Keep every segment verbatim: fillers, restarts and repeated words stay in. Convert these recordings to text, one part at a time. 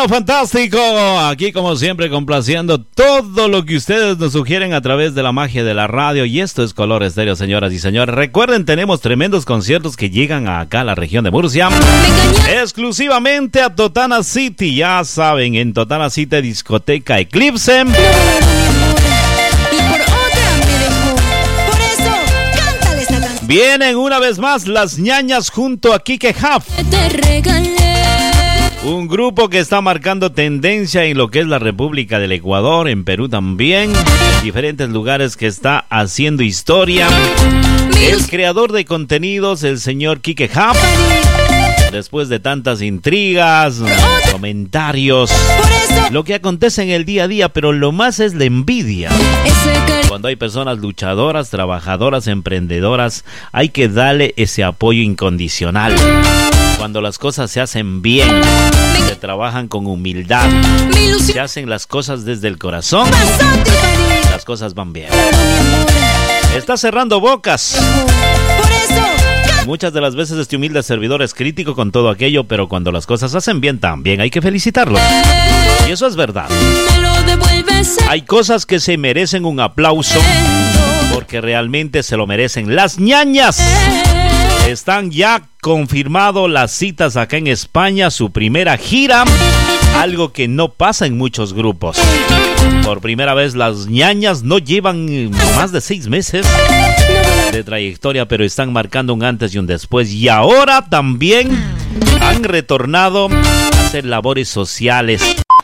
Bueno, fantástico. Aquí como siempre complaciendo todo lo que ustedes nos sugieren a través de la magia de la radio. Y esto es Color Estéreo, señoras y señores. Recuerden, tenemos tremendos conciertos que llegan acá a la región de Murcia. Exclusivamente a Totana City. Ya saben, en Totana City, discoteca Eclipse. Vienen una vez más las ñañas junto a Kike Huff. Un grupo que está marcando tendencia en lo que es la República del Ecuador, en Perú también, en diferentes lugares que está haciendo historia. El creador de contenidos, el señor Kike Huff, después de tantas intrigas, comentarios, lo que acontece en el día a día, pero lo más es la envidia. Cuando hay personas luchadoras, trabajadoras, emprendedoras, hay que darle ese apoyo incondicional. Cuando las cosas se hacen bien, se trabajan con humildad, se hacen las cosas desde el corazón, las cosas van bien. Está cerrando bocas. Muchas de las veces este humilde servidor es crítico con todo aquello, pero cuando las cosas se hacen bien también hay que felicitarlos. Y eso es verdad. Hay cosas que se merecen un aplauso porque realmente se lo merecen. Las ñañas están ya confirmado las citas acá en España, su primera gira, algo que no pasa en muchos grupos. Por primera vez las ñañas no llevan más de seis meses de trayectoria, pero están marcando un antes y un después. Y ahora también han retornado a hacer labores sociales.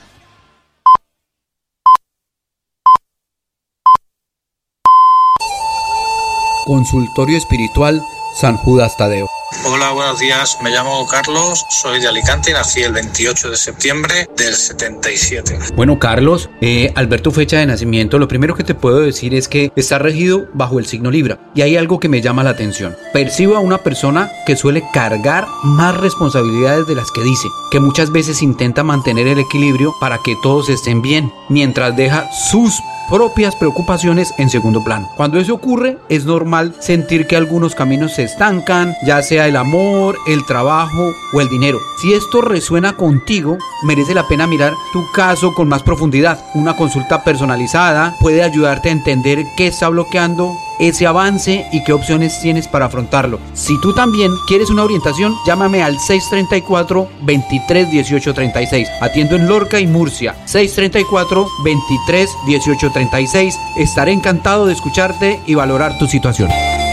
Consultorio Espiritual San Judas Tadeo. Hola, buenos días. Me llamo Carlos, soy de Alicante y nací el veintiocho de septiembre del setenta y siete. Bueno, Carlos, eh, al ver tu fecha de nacimiento, lo primero que te puedo decir es que está regido bajo el signo Libra. Y hay algo que me llama la atención. Percibo a una persona que suele cargar más responsabilidades de las que dice, que muchas veces intenta mantener el equilibrio para que todos estén bien, mientras deja sus propias preocupaciones en segundo plano. Cuando eso ocurre, es normal sentir que algunos caminos se estancan, ya sea el amor, el trabajo o el dinero. Si esto resuena contigo, merece la pena mirar tu caso con más profundidad. Una consulta personalizada puede ayudarte a entender qué está bloqueando ese avance y qué opciones tienes para afrontarlo. Si tú también quieres una orientación, llámame al seis tres cuatro, veintitrés, dieciocho, treinta y seis. Atiendo en Lorca y Murcia. seis tres cuatro, veintitrés, dieciocho, treinta y seis. Estaré encantado de escucharte y valorar tu situación.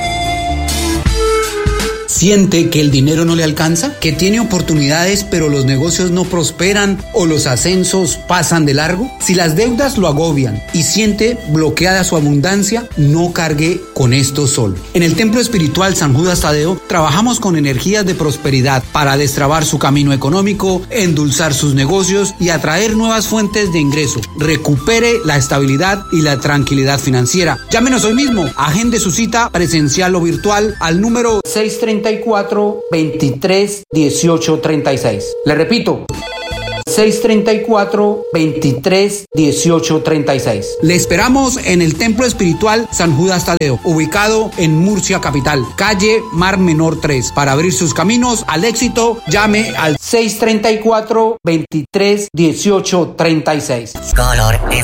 ¿Siente que el dinero no le alcanza? ¿Que tiene oportunidades pero los negocios no prosperan o los ascensos pasan de largo? Si las deudas lo agobian y siente bloqueada su abundancia, no cargue con esto solo. En el Templo Espiritual San Judas Tadeo trabajamos con energías de prosperidad para destrabar su camino económico, endulzar sus negocios y atraer nuevas fuentes de ingreso. Recupere la estabilidad y la tranquilidad financiera. Llámenos hoy mismo, agende su cita presencial o virtual al número seis tres cuatro, veintitrés, dieciocho, treinta y seis. Le repito, seis tres cuatro, veintitrés, dieciocho, treinta y seis. Le esperamos en el Templo Espiritual San Judas Tadeo, ubicado en Murcia capital, calle Mar Menor tres. Para abrir sus caminos al éxito, llame al seis tres cuatro, veintitrés, dieciocho, treinta y seis. Color